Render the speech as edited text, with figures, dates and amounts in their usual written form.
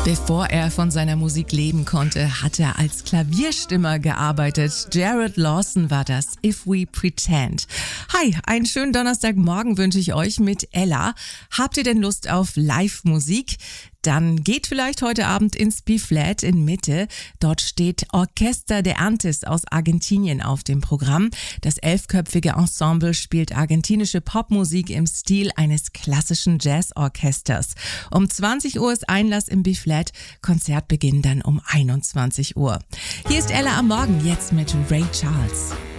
Bevor er von seiner Musik leben konnte, hat er als Klavierstimmer gearbeitet. Jared Lawson war das, If We Pretend. Hi, einen schönen Donnerstagmorgen wünsche ich euch mit Ella. Habt ihr denn Lust auf Live-Musik? Dann geht vielleicht heute Abend ins B-Flat in Mitte. Dort steht Orquesta de Antis aus Argentinien auf dem Programm. Das 11-köpfige Ensemble spielt argentinische Popmusik im Stil eines klassischen Jazzorchesters. Um 20 Uhr ist Einlass im B-Flat. Konzertbeginn dann um 21 Uhr. Hier ist Ella am Morgen, jetzt mit Ray Charles.